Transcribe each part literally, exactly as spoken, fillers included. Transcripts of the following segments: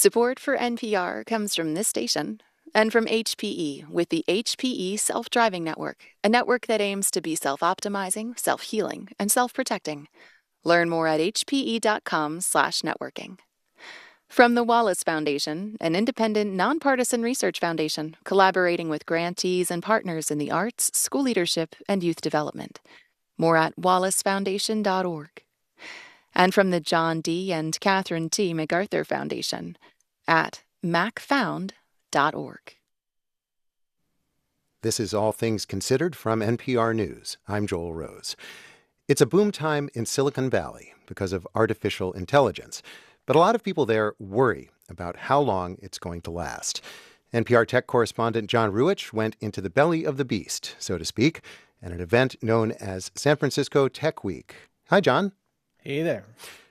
Support for N P R comes from this station and from H P E with the H P E Self-Driving Network, a network that aims to be self-optimizing, self-healing, and self-protecting. Learn more at hpe.com slash networking. From the Wallace Foundation, an independent, nonpartisan research foundation collaborating with grantees and partners in the arts, school leadership, and youth development. More at wallace foundation dot org. And from the John D. and Catherine T. MacArthur Foundation at mac found dot org. This is All Things Considered from N P R News. I'm Joel Rose. It's a boom time in Silicon Valley because of artificial intelligence, but a lot of people there worry about how long it's going to last. N P R tech correspondent John Ruwitch went into the belly of the beast, so to speak, at an event known as San Francisco Tech Week. Hi, John. Hey there.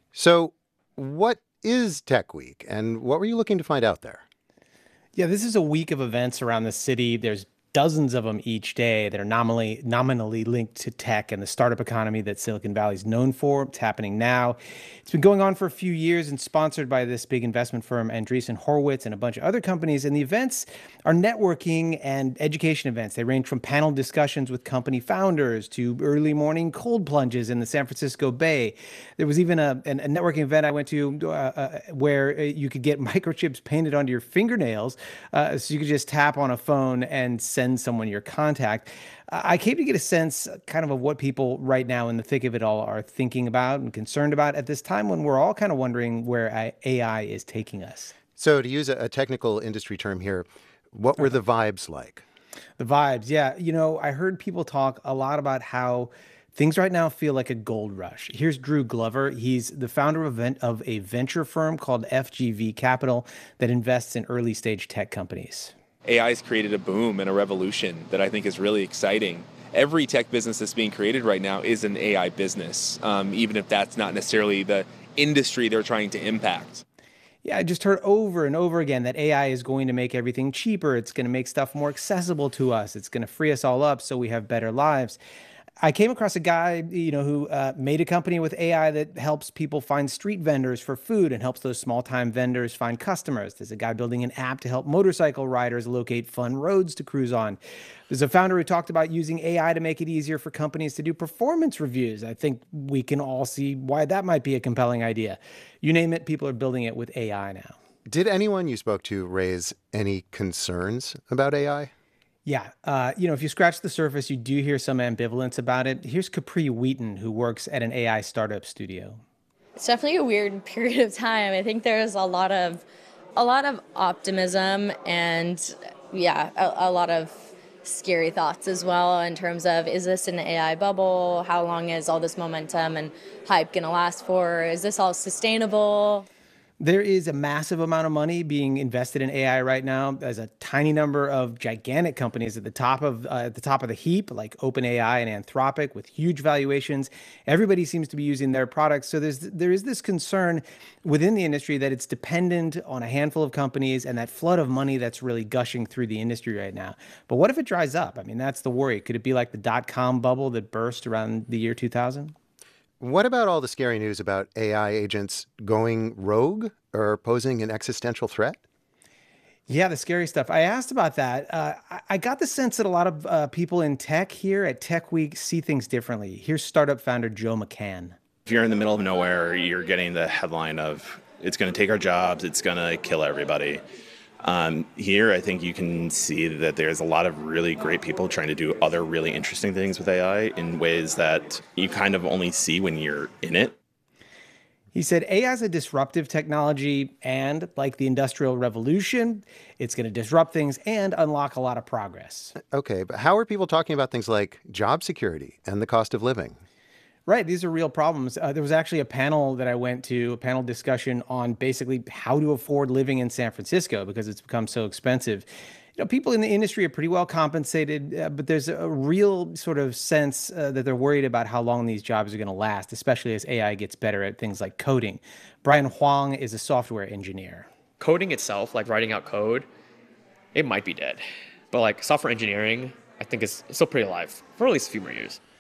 So what is Tech Week, and what were you looking to find out there? Yeah, this is a week of events around the city. There's dozens of them each day that are nominally nominally linked to tech and the startup economy that Silicon Valley is known for. It's happening now. It's been going on for a few years and sponsored by this big investment firm, Andreessen Horowitz, and a bunch of other companies. And the events are networking and education events. They range from panel discussions with company founders to early morning cold plunges in the San Francisco Bay. There was even a, a networking event I went to uh, uh, where you could get microchips painted onto your fingernails, uh, so you could just tap on a phone and send send someone your contact. I came to get a sense kind of of what people right now in the thick of it all are thinking about and concerned about at this time when we're all kind of wondering where A I is taking us. So to use a technical industry term here, what were the vibes like? The vibes, yeah. You know, I heard people talk a lot about how things right now feel like a gold rush. Here's Drew Glover. He's the founder of of a venture firm called F G V Capital that invests in early stage tech companies. A I has created a boom and a revolution that I think is really exciting. Every tech business that's being created right now is an A I business, um, even if that's not necessarily the industry they're trying to impact. Yeah, I just heard over and over again that A I is going to make everything cheaper. It's going to make stuff more accessible to us. It's going to free us all up so we have better lives. I came across a guy, you know, who uh, made a company with A I that helps people find street vendors for food and helps those small-time vendors find customers. There's a guy building an app to help motorcycle riders locate fun roads to cruise on. There's a founder who talked about using A I to make it easier for companies to do performance reviews. I think we can all see why that might be a compelling idea. You name it, people are building it with A I now. Did anyone you spoke to raise any concerns about A I? Yeah. Uh, you know, if you scratch the surface, you do hear some ambivalence about it. Here's Capri Wheaton, who works at an A I startup studio. It's definitely a weird period of time. I think there's a lot of a lot of optimism and, yeah, a, a lot of scary thoughts as well in terms of, is this an A I bubble? How long is all this momentum and hype going to last for? Is this all sustainable? There is a massive amount of money being invested in A I right now. There's a tiny number of gigantic companies at the top of uh, at the top of the heap, like OpenAI and Anthropic, with huge valuations. Everybody seems to be using their products. So there's there is this concern within the industry that it's dependent on a handful of companies and that flood of money that's really gushing through the industry right now. But what if it dries up? I mean, that's the worry. Could it be like the dot-com bubble that burst around the year two thousand? What about all the scary news about A I agents going rogue or posing an existential threat? Yeah, the scary stuff. I asked about that. Uh, I got the sense that a lot of uh, people in tech here at Tech Week see things differently. Here's startup founder Joe McCann. If you're in the middle of nowhere, you're getting the headline of, it's going to take our jobs, it's going to kill everybody. Um, here, I think you can see that there's a lot of really great people trying to do other really interesting things with A I in ways that you kind of only see when you're in it. He said A I is a disruptive technology, and like the Industrial Revolution, it's going to disrupt things and unlock a lot of progress. Okay, but how are people talking about things like job security and the cost of living? Right. These are real problems. Uh, there was actually a panel that I went to, a panel discussion on basically how to afford living in San Francisco because it's become so expensive. You know, people in the industry are pretty well compensated, uh, but there's a real sort of sense uh, that they're worried about how long these jobs are going to last, especially as A I gets better at things like coding. Brian Huang is a software engineer. Coding itself, like writing out code, it might be dead. But like software engineering, I think is still pretty alive for at least a few more years.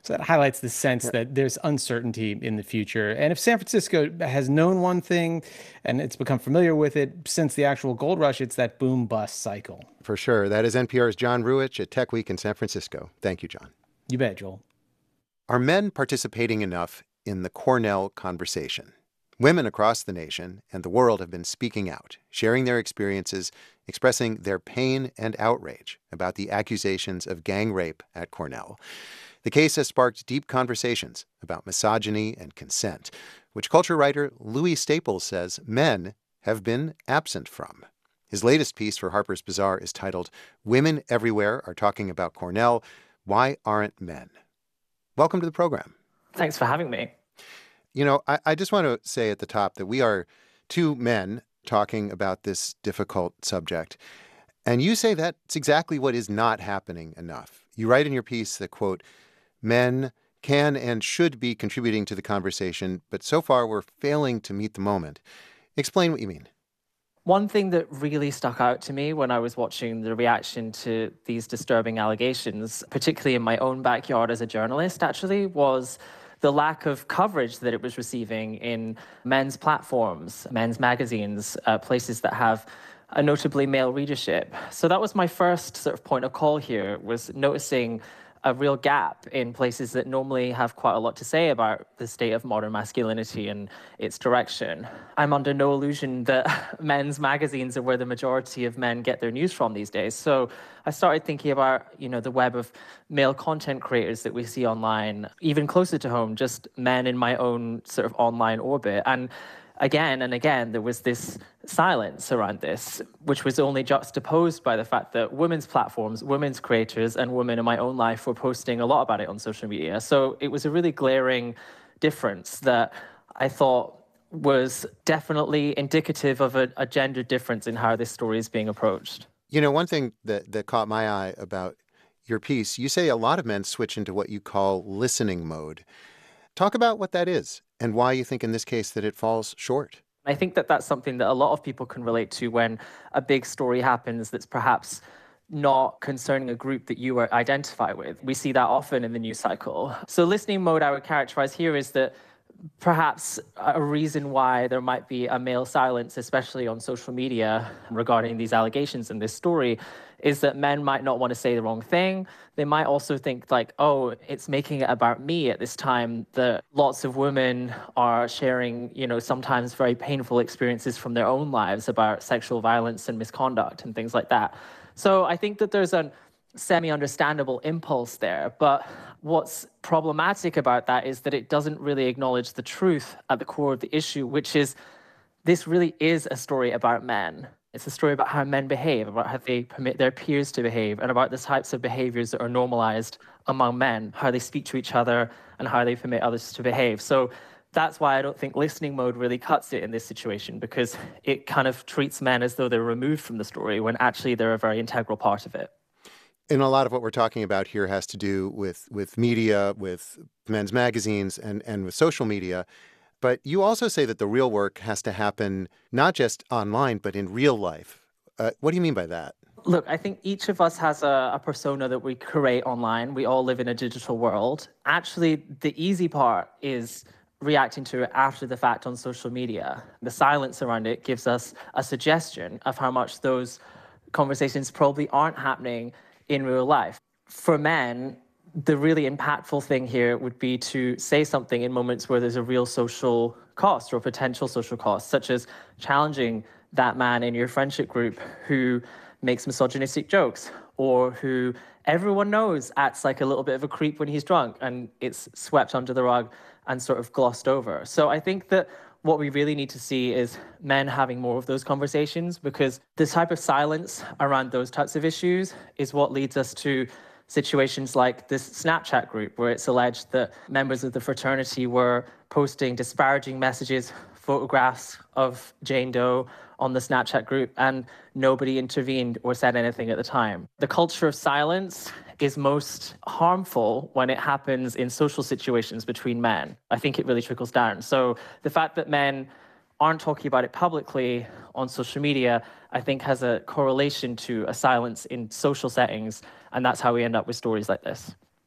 So that highlights the sense Yeah. that there's uncertainty in the future. And if San Francisco has known one thing and it's become familiar with it since the actual gold rush, it's that boom bust cycle. For sure. That is N P R's John Ruwitch at Tech Week in San Francisco. Thank you, John. You bet, Joel. Are men participating enough in the Cornell conversation? Women across the nation and the world have been speaking out, sharing their experiences, expressing their pain and outrage about the accusations of gang rape at Cornell. The case has sparked deep conversations about misogyny and consent, which culture writer Louis Staples says men have been absent from. His latest piece for Harper's Bazaar is titled, Women Everywhere Are Talking About Cornell. Why Aren't Men? Welcome to the program. Thanks for having me. You know, I, I just want to say at the top that we are two men talking about this difficult subject. And you say that's exactly what is not happening enough. You write in your piece that, quote, men can and should be contributing to the conversation, but so far we're failing to meet the moment. Explain what you mean. One thing that really stuck out to me when I was watching the reaction to these disturbing allegations, particularly in my own backyard as a journalist, actually, was the lack of coverage that it was receiving in men's platforms, men's magazines, uh, places that have a notably male readership. So that was my first sort of point of call here, was noticing a real gap in places that normally have quite a lot to say about the state of modern masculinity and its direction. I'm under no illusion that men's magazines are where the majority of men get their news from these days. So I started thinking about, you know, the web of male content creators that we see online, even closer to home, just men in my own sort of online orbit. And again and again, there was this silence around this, which was only juxtaposed by the fact that women's platforms, women's creators, and women in my own life were posting a lot about it on social media. So it was a really glaring difference that I thought was definitely indicative of a, a gender difference in how this story is being approached. You know, one thing that, that caught my eye about your piece, you say a lot of men switch into what you call listening mode. Talk about what that is and why you think in this case that it falls short. I think that that's something that a lot of people can relate to when a big story happens that's perhaps not concerning a group that you identify with. We see that often in the news cycle. So listening mode I would characterize here is that perhaps a reason why there might be a male silence, especially on social media, regarding these allegations in this story, is that men might not want to say the wrong thing. They might also think like, oh, it's making it about me at this time that lots of women are sharing, you know, sometimes very painful experiences from their own lives about sexual violence and misconduct and things like that. So I think that there's a semi-understandable impulse there. But what's problematic about that is that it doesn't really acknowledge the truth at the core of the issue, which is this really is a story about men. It's a story about how men behave, about how they permit their peers to behave, and about the types of behaviors that are normalized among men, how they speak to each other, and how they permit others to behave. So that's why I don't think listening mode really cuts it in this situation, because it kind of treats men as though they're removed from the story when actually they're a very integral part of it. And a lot of what we're talking about here has to do with, with media, with men's magazines, and, and with social media. But you also say that the real work has to happen not just online, but in real life. Uh, what do you mean by that? Look, I think each of us has a, a persona that we create online. We all live in a digital world. Actually, the easy part is reacting to it after the fact on social media. The silence around it gives us a suggestion of how much those conversations probably aren't happening in real life. For men, the really impactful thing here would be to say something in moments where there's a real social cost or potential social cost, such as challenging that man in your friendship group who makes misogynistic jokes, or who everyone knows acts like a little bit of a creep when he's drunk, and it's swept under the rug and sort of glossed over. So I think that what we really need to see is men having more of those conversations, because the type of silence around those types of issues is what leads us to situations like this Snapchat group, where it's alleged that members of the fraternity were posting disparaging messages, photographs of Jane Doe on the Snapchat group, and nobody intervened or said anything at the time. The culture of silence is most harmful when it happens in social situations between men. I think it really trickles down. So the fact that men aren't talking about it publicly on social media, I think has a correlation to a silence in social settings, and that's how we end up with stories like this.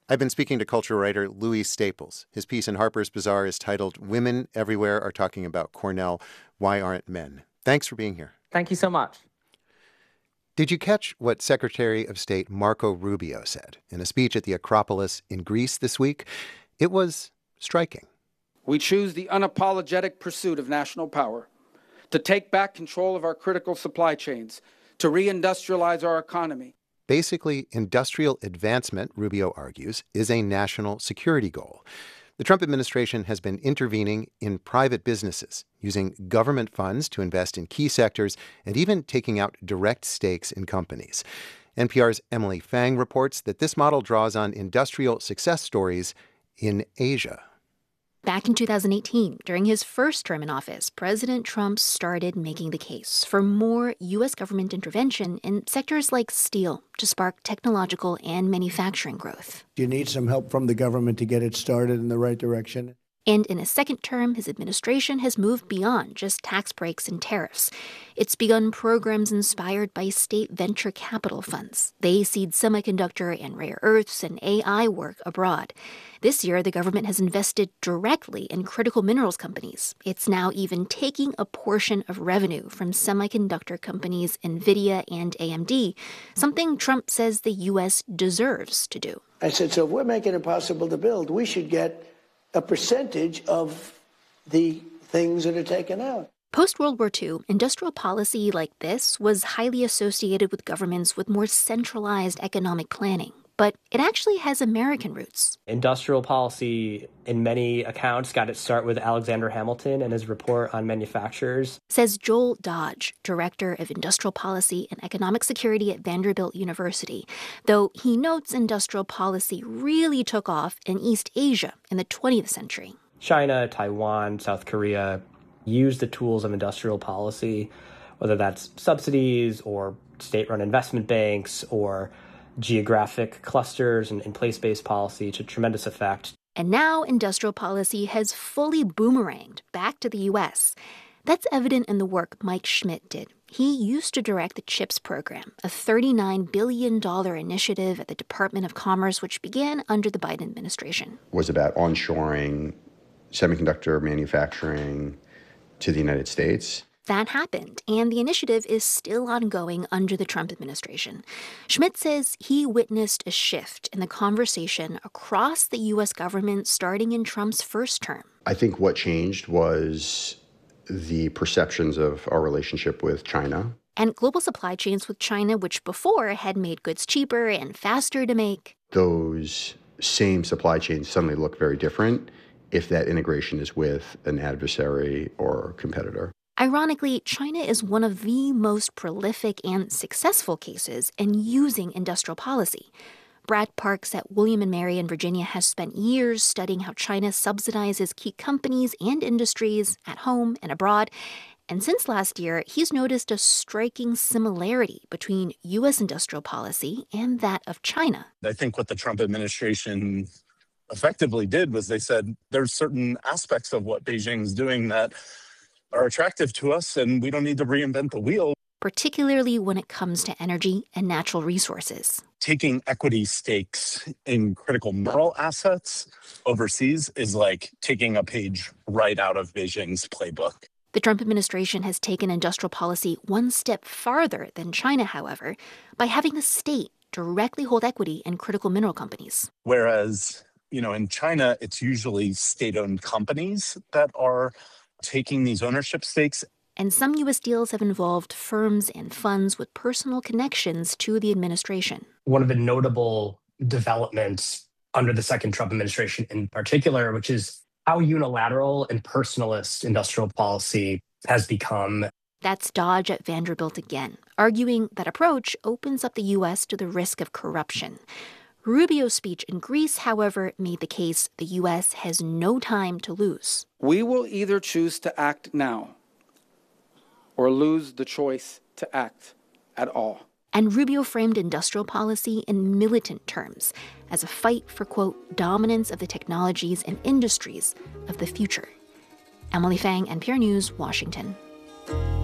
I've been speaking to cultural writer Louis Staples. His piece in Harper's Bazaar is titled Women Everywhere Are Talking About Cornell. Why Aren't Men? Thanks for being here. Thank you so much. Did you catch what Secretary of State Marco Rubio said in a speech at the Acropolis in Greece this week? It was striking. We choose the unapologetic pursuit of national power, to take back control of our critical supply chains, to reindustrialize our economy. Basically, industrial advancement, Rubio argues, is a national security goal. The Trump administration has been intervening in private businesses, using government funds to invest in key sectors and even taking out direct stakes in companies. N P R's Emily Fang reports that this model draws on industrial success stories in Asia. Back in two thousand eighteen, during his first term in office, President Trump started making the case for more U S government intervention in sectors like steel to spark technological and manufacturing growth. You need some help from the government to get it started in the right direction. And in his second term, his administration has moved beyond just tax breaks and tariffs. It's begun programs inspired by state venture capital funds. They seed semiconductor and rare earths and A I work abroad. This year, the government has invested directly in critical minerals companies. It's now even taking a portion of revenue from semiconductor companies NVIDIA and A M D, something Trump says the U S deserves to do. I said, so if we're making it possible to build, we should get a percentage of the things that are taken out. Post-World War Two, industrial policy like this was highly associated with governments with more centralized economic planning. But it actually has American roots. Industrial policy, in many accounts, got its start with Alexander Hamilton and his report on manufacturers. Says Joel Dodge, director of industrial policy and economic security at Vanderbilt University, though he notes industrial policy really took off in East Asia in the twentieth century. China, Taiwan, South Korea used the tools of industrial policy, whether that's subsidies or state-run investment banks or geographic clusters and, and place-based policy to tremendous effect. And now industrial policy has fully boomeranged back to the U S. That's evident in the work Mike Schmidt did. He used to direct the CHIPS program, a thirty-nine billion dollars initiative at the Department of Commerce, which began under the Biden administration. It was about onshoring semiconductor manufacturing to the United States. That happened, and the initiative is still ongoing under the Trump administration. Schmidt says he witnessed a shift in the conversation across the U S government starting in Trump's first term. I think what changed was the perceptions of our relationship with China. And global supply chains with China, which before had made goods cheaper and faster to make. Those same supply chains suddenly look very different if that integration is with an adversary or competitor. Ironically, China is one of the most prolific and successful cases in using industrial policy. Brad Parks at William and Mary in Virginia has spent years studying how China subsidizes key companies and industries at home and abroad. And since last year, he's noticed a striking similarity between U S industrial policy and that of China. I think what the Trump administration effectively did was they said there's certain aspects of what Beijing's doing that are attractive to us, and we don't need to reinvent the wheel. Particularly when it comes to energy and natural resources. Taking equity stakes in critical mineral assets overseas is like taking a page right out of Beijing's playbook. The Trump administration has taken industrial policy one step farther than China, however, by having the state directly hold equity in critical mineral companies. Whereas, you know, in China, it's usually state-owned companies that are taking these ownership stakes. And some U S deals have involved firms and funds with personal connections to the administration. One of the notable developments under the second Trump administration in particular, which is how unilateral and personalist industrial policy has become. That's Dodge at Vanderbilt again, arguing that approach opens up the U S to the risk of corruption. Rubio's speech in Greece, however, made the case the U S has no time to lose. We will either choose to act now or lose the choice to act at all. And Rubio framed industrial policy in militant terms as a fight for, quote, dominance of the technologies and industries of the future. Emily Fang, N P R News, Washington.